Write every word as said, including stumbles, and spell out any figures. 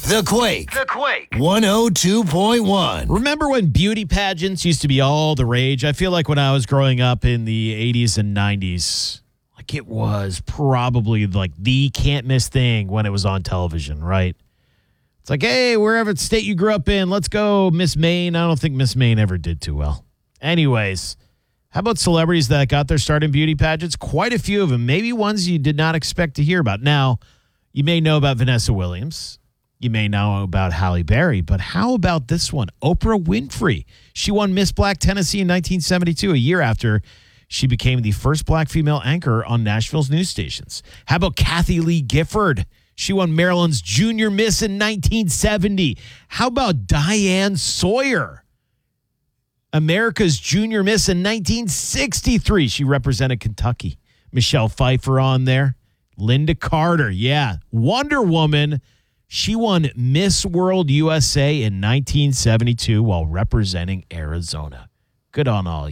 The Quake. The Quake. one oh two point one. Remember when beauty pageants used to be all the rage? I feel like when I was growing up in the eighties and nineties, like it was probably like the can't miss thing when it was on television, right? It's like, hey, wherever state you grew up in, let's go Miss Maine. I don't think Miss Maine ever did too well. Anyways, how about celebrities that got their start in beauty pageants? Quite a few of them, maybe ones you did not expect to hear about. Now, you may know about Vanessa Williams. You may know about Halle Berry, but how about this one? Oprah Winfrey. She won Miss Black Tennessee in nineteen seventy-two, a year after she became the first black female anchor on Nashville's news stations. How about Kathy Lee Gifford? She won Maryland's Junior Miss in nineteen seventy. How about Diane Sawyer? America's Junior Miss in nineteen sixty-three. She represented Kentucky. Michelle Pfeiffer on there. Linda Carter, yeah. Wonder Woman. She won Miss World U S A in nineteen seventy-two while representing Arizona. Good on all you.